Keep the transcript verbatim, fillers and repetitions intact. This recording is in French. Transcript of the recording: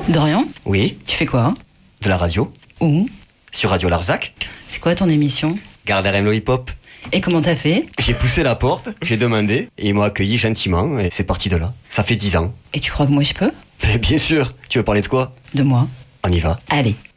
Dorian, Oui, tu fais quoi? de la radio. Où? Sur Radio Larzac. C'est quoi ton émission? Gardez le hip-hop. Et comment t'as fait? J'ai poussé la porte, j'ai demandé, et ils m'ont accueilli gentiment, et c'est parti de là. Ça fait dix ans. Et tu crois que moi je peux? Mais bien sûr, tu veux parler de quoi? De moi? On y va. Allez.